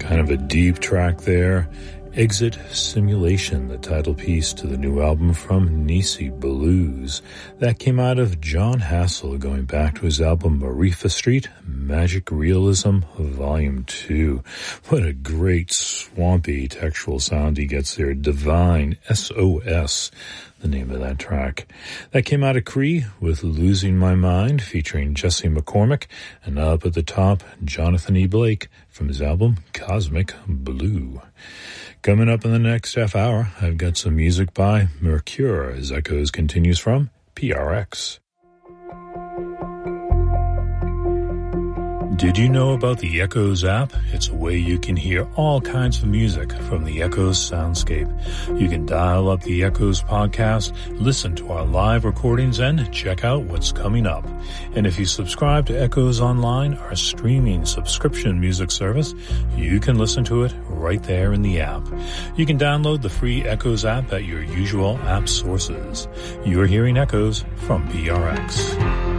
Kind of a deep track there. Exit Simulation, the title piece to the new album from Nisi Blues. That came out of John Hassel, going back to his album Marifa Street, Magic Realism, Volume 2. What a great swampy textual sound he gets there. Divine, SOS, the name of that track. That came out of Cree with Losing My Mind, featuring Jesse McCormick, and up at the top, Jonathan E. Blake from his album Cosmic Blue. Coming up in the next half hour, I've got some music by Mercure as Echoes continues from PRX. Did you know about the Echoes app? It's a way you can hear all kinds of music from the Echoes soundscape. You can dial up the Echoes podcast, listen to our live recordings, and check out what's coming up. And if you subscribe to Echoes Online, our streaming subscription music service, you can listen to it right there in the app. You can download the free Echoes app at your usual app sources. You're hearing Echoes from PRX.